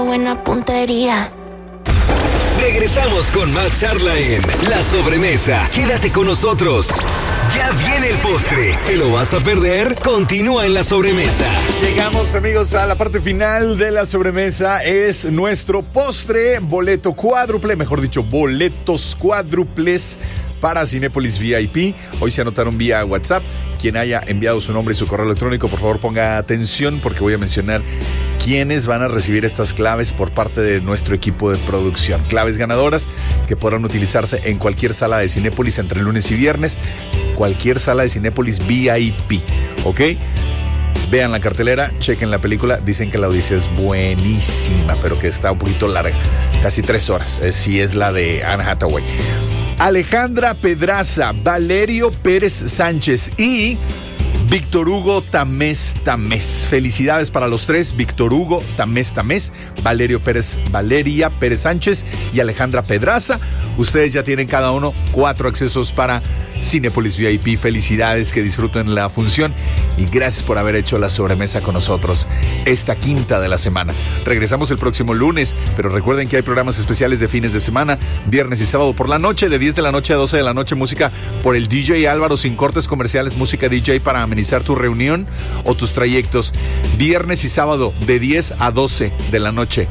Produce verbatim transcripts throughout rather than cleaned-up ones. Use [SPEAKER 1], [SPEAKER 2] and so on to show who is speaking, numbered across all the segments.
[SPEAKER 1] Buena puntería.
[SPEAKER 2] Regresamos con más charla en La Sobremesa. Quédate con nosotros. Ya viene el postre. ¿Te lo vas a perder? Continúa en La Sobremesa.
[SPEAKER 3] Llegamos, amigos, a la parte final de La Sobremesa. Es nuestro postre, boleto cuádruple, mejor dicho, boletos cuádruples para Cinépolis V I P. Hoy se anotaron vía WhatsApp. Quien haya enviado su nombre y su correo electrónico, por favor ponga atención porque voy a mencionar quiénes van a recibir estas claves por parte de nuestro equipo de producción. Claves ganadoras que podrán utilizarse en cualquier sala de Cinépolis entre lunes y viernes. Cualquier sala de Cinépolis V I P, ¿ok? Vean la cartelera, chequen la película. Dicen que la Odisea es buenísima, pero que está un poquito larga. Casi tres horas, eh, si es la de Anne Hathaway. Alejandra Pedraza, Valerio Pérez Sánchez y Víctor Hugo Tamés Tamés. Felicidades para los tres, Víctor Hugo Tamés Tamés, Valerio Pérez, Valeria Pérez Sánchez y Alejandra Pedraza. Ustedes ya tienen cada uno cuatro accesos para Cinépolis V I P. Felicidades, que disfruten la función y gracias por haber hecho La Sobremesa con nosotros esta quinta de la semana. Regresamos el próximo lunes, pero recuerden que hay programas especiales de fines de semana, viernes y sábado por la noche, de diez de la noche a doce de la noche, música por el D J Álvaro sin cortes comerciales, música D J para amenizar tu reunión o tus trayectos. Viernes y sábado de diez a doce de la noche.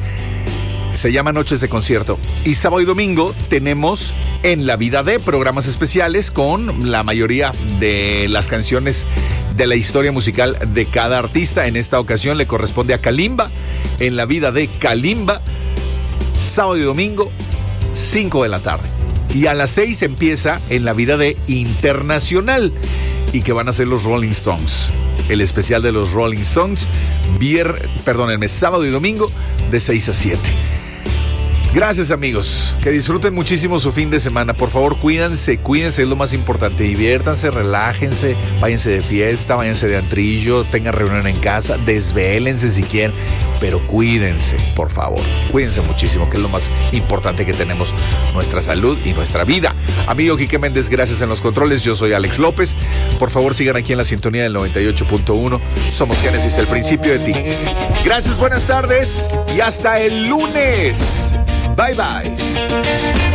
[SPEAKER 3] Se llama Noches de Concierto. Y sábado y domingo tenemos En la Vida de programas especiales con la mayoría de las canciones de la historia musical de cada artista. En esta ocasión le corresponde a Kalimba. En la Vida de Kalimba, sábado y domingo, cinco de la tarde. Y a las seis empieza En la Vida de Internacional. Y que van a ser los Rolling Stones. El especial de los Rolling Stones, vier, perdónenme, sábado y domingo de seis a siete. Gracias, amigos, que disfruten muchísimo su fin de semana. Por favor, cuídense, cuídense, es lo más importante. Diviértanse, relájense, váyanse de fiesta, váyanse de antrillo, tengan reunión en casa, desvélense si quieren, pero cuídense, por favor. Cuídense muchísimo, que es lo más importante que tenemos, nuestra salud y nuestra vida. Amigo Quique Méndez, gracias en los controles. Yo soy Alex López. Por favor, sigan aquí en la sintonía del noventa y ocho punto uno. Somos Génesis, el principio de ti. Gracias, buenas tardes y hasta el lunes. Bye bye.